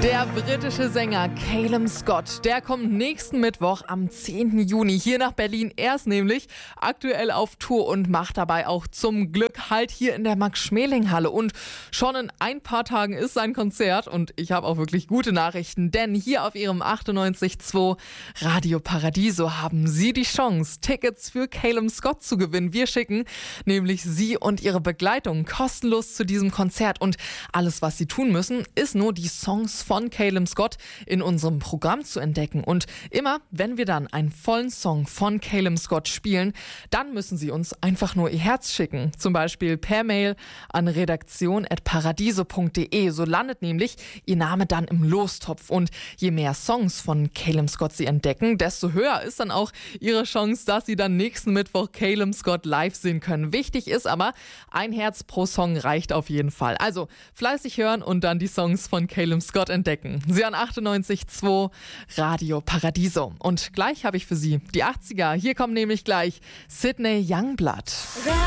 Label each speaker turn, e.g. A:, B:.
A: Der britische Sänger Calum Scott, der kommt nächsten Mittwoch am 10. Juni hier nach Berlin. Er ist nämlich aktuell auf Tour und macht dabei auch zum Glück Halt hier in der Max-Schmeling-Halle. Und schon in ein paar Tagen ist sein Konzert und ich habe auch wirklich gute Nachrichten, denn hier auf ihrem 98.2 Radio Paradiso haben Sie die Chance, Tickets für Calum Scott zu gewinnen. Wir schicken nämlich Sie und Ihre Begleitung kostenlos zu diesem Konzert und alles, was Sie tun müssen, ist nur die Songs von Calum Scott in unserem Programm zu entdecken. Und immer, wenn wir dann einen vollen Song von Calum Scott spielen, dann müssen Sie uns einfach nur Ihr Herz schicken. Zum Beispiel per Mail an redaktion@paradiso.de. So landet nämlich Ihr Name dann im Lostopf. Und je mehr Songs von Calum Scott Sie entdecken, desto höher ist dann auch Ihre Chance, dass Sie dann nächsten Mittwoch Calum Scott live sehen können. Wichtig ist aber, ein Herz pro Song reicht auf jeden Fall. Also fleißig hören und dann die Songs von Calum Scott entdecken. Sie an 98.2 Radio Paradiso. Und gleich habe ich für Sie die 80er. Hier kommen nämlich gleich Sydney Youngblood.